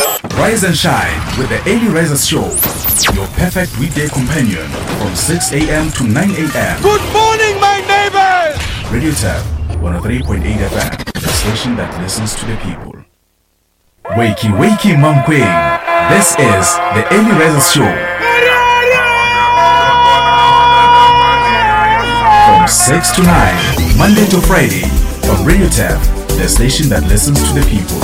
Rise and shine with the Early Risers Show, your perfect weekday companion from 6 a.m. to 9 a.m. Good morning, my neighbors! Radio Tab 103.8 FM, the station that listens to the people. Wakey, wakey, Mankweng. This is the Early Risers Show. From 6 to 9, Monday to Friday, on Radio Tab, the station that listens to the people.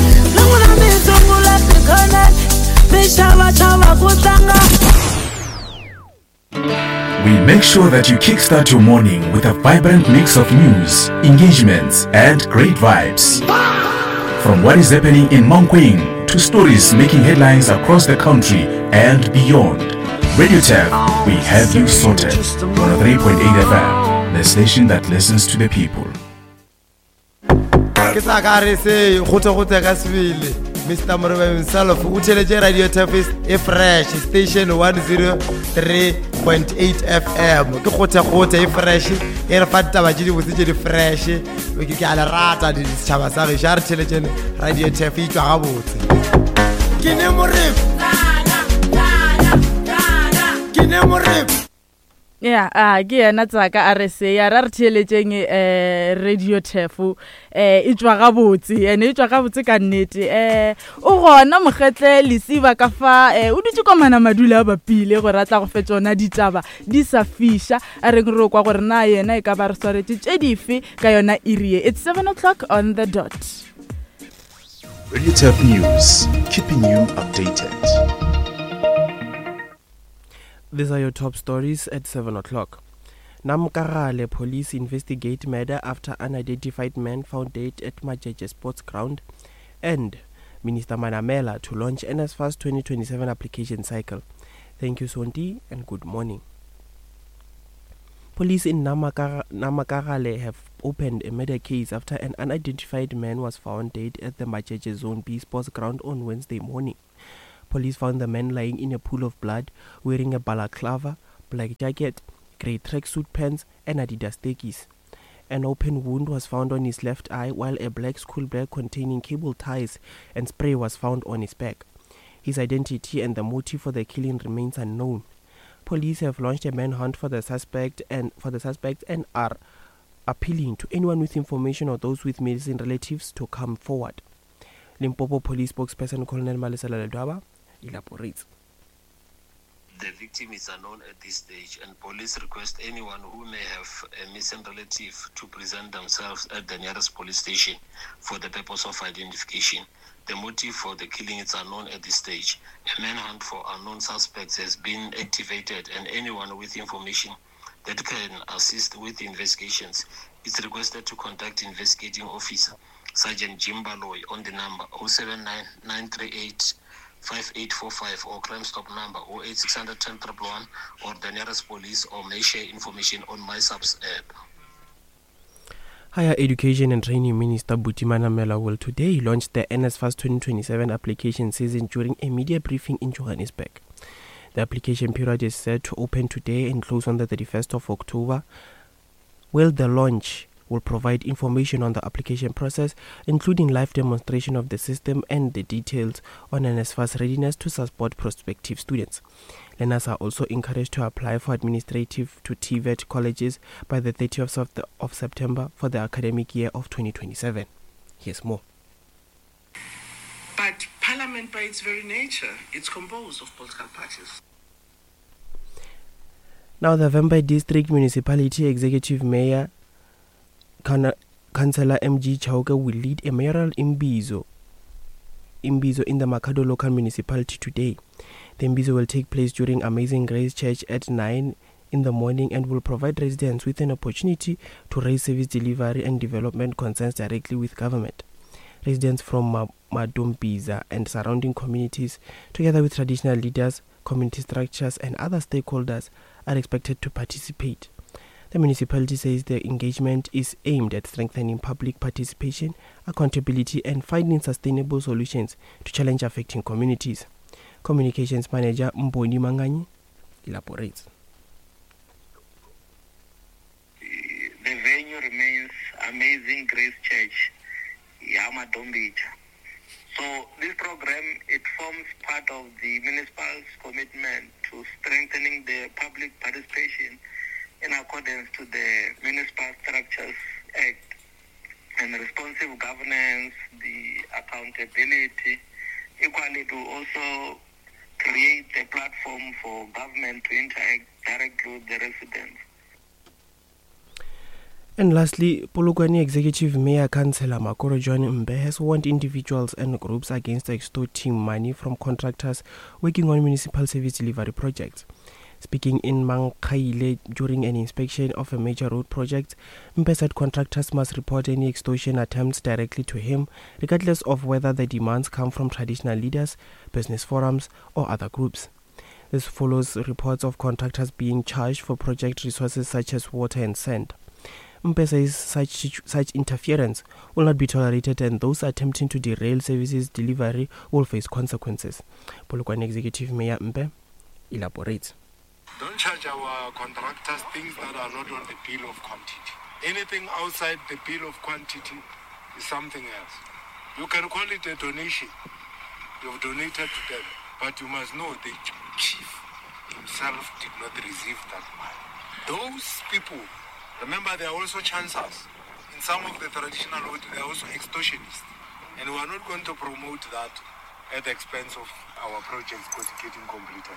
We make sure that you kickstart your morning with a vibrant mix of news, engagements, and great vibes. From what is happening in Mankweng to stories making headlines across the country and beyond. Radio Tab, we have you sorted. 103.8 FM, the station that listens to the people. Mr. Murray himself, Ucheleje Radio Tab is fresh station 103.8 FM. Ke fresh, e re fata ba jidi botse di fresh. We ke ala rata di tshaba sa re jar Ucheleje Radio Tab e tswa gabotse. Kine morep. Kine morep. Yeah, ke yena tsaka RSA ya ra re theletšeng Radio Tefu e tswa gabotse ene e tswa gabotse ka nnete o gona mogetle lesiba ka fa o dutse ka mana madula ba pile go ratla go fetsona ditaba di sa fisha a re go kwa gore na yena e ka ba re swaretse tšedife ka yona irie. It's 7 o'clock on the dot. Radio Tab News, keeping you updated. These are your top stories at 7 o'clock. Namkarale police investigate murder after unidentified man found dead at Majeje Sports Ground. And Minister Manamela to launch NSFAS 2027 application cycle. Thank you, Sonti, and good morning. Police in Namakarale have opened a murder case after an unidentified man was found dead at the Majeje Zone B Sports Ground on Wednesday morning. Police found the man lying in a pool of blood, wearing a balaclava, black jacket, grey tracksuit pants, and Adidas Dickies. An open wound was found on his left eye, while a black school bag containing cable ties and spray was found on his back. His identity and the motive for the killing remains unknown. Police have launched a manhunt for the suspect and are appealing to anyone with information or those with missing relatives to come forward. Limpopo Police spokesperson Colonel Malesela Ledwaba elaborates. The victim is unknown at this stage, and police request anyone who may have a missing relative to present themselves at the nearest police station for the purpose of identification. The motive for the killing is unknown at this stage. A manhunt for unknown suspects has been activated, and anyone with information that can assist with investigations is requested to contact investigating officer Sergeant Jim Baloy on the number 079-938-5845 or Crime Stop number 08600-10111 or the nearest police, or may share information on MySubs app. Higher Education and Training Minister Buti Manamela will today launch the NSFAS 2027 application season during a media briefing in Johannesburg. The application period is set to open today and close on the 31st of October. Will the launch will provide information on the application process, including live demonstration of the system and the details on NSFAS readiness to support prospective students. Learners are also encouraged to apply for administrative to TVET colleges by the 30th of September for the academic year of 2027. Here's more. But Parliament, by its very nature, it's composed of political parties. Now, the Vambai District Municipality Executive Mayor Councillor MG Chauke will lead a mayoral imbizo in the Makado local municipality today. The imbizo will take place during Amazing Grace Church at 9 in the morning and will provide residents with an opportunity to raise service delivery and development concerns directly with government. Residents from Madombiza and surrounding communities, together with traditional leaders, community structures and other stakeholders, are expected to participate. The municipality says the engagement is aimed at strengthening public participation, accountability and finding sustainable solutions to challenges affecting communities. Communications Manager Mboni Manganyi elaborates. The venue remains Amazing Grace Church, Yamadombicha. So this program, it forms forms part of the municipal's commitment to strengthening the public participation in accordance to the Municipal Structures Act and responsive governance, the accountability. Equally, to also create a platform for government to interact directly with the residents. And lastly, Polokwane Executive Mayor Councillor Makoro John Mbe has warned individuals and groups against extorting money from contractors working on municipal service delivery projects. Speaking in Mankaile during an inspection of a major road project, Mbe said contractors must report any extortion attempts directly to him, regardless of whether the demands come from traditional leaders, business forums, or other groups. This follows reports of contractors being charged for project resources such as water and sand. Mbe says such interference will not be tolerated, and those attempting to derail services delivery will face consequences. Polokwane Executive Mayor Mbe elaborates. Don't charge our contractors things that are not on the bill of quantity. Anything outside the bill of quantity is something else. You can call it a donation. You've donated to them, but you must know the chief himself did not receive that money. Those people, remember, they are also chancers. In some of the traditional roads, they are also extortionists. And we are not going to promote that at the expense of our projects because it's getting completed.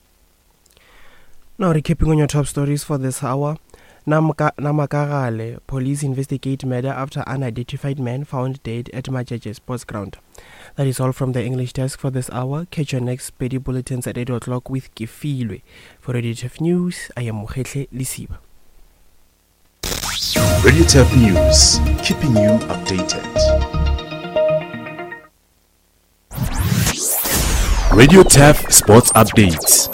Now, recapping on your top stories for this hour. Namakagale, police investigate murder after unidentified man found dead at Majeje Sports Ground. That is all from the English desk for this hour. Catch your next Pedi Bulletins at 8 o'clock with Kifilwe. For Radio TEF News, I am Mohetle Lisiba. Radio TEF News, keeping you updated. Radio TEF Sports Updates.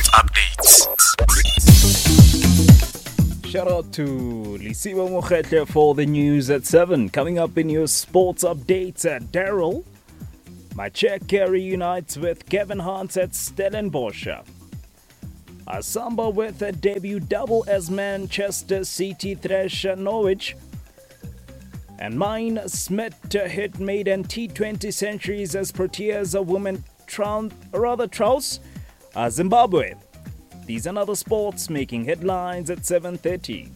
Shout out to Lisiba Mohetle for the news at 7. Coming up in your sports updates at Daryl, Macheke reunites with Kevin Hart at Stellenbosch. Asamba with a debut double as Manchester City thrash Norwich. And Mine Smith hit maiden T20 centuries as Proteas women trouse Zimbabwe. These and other sports making headlines at 7:30.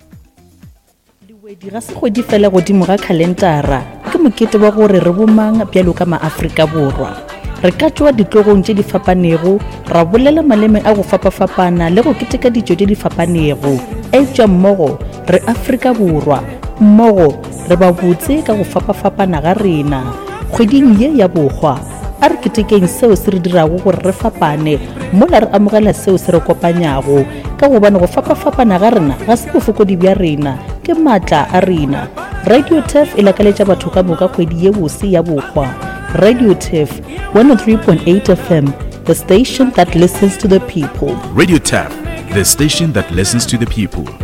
Ga se go di fela godimo ga calendara ke mokete wa gore re bomang bjalo ka maAfrika borwa re ka tswa ditlogong tse di fapanego ra bolela maleme a go fapafapana le go keteka dijo di fapanego e tswa mmogo re Afrika borwa mmogo re ba botse ka go fapafapana ga rena kgweding ye ya bogwa a re ketekeng seo se re dirago gore re fapane mola re amogela seo se re kopanyago ka go bana go fapafapana ga rena ga se bofokodi bja rena ke matla a rena. Radio TEF e lakaletša batho ka moka kgwedi ye bose ya bogwa. Radio TEF 103.8 FM, the station that listens to the people. Radio TEF, the station that listens to the people.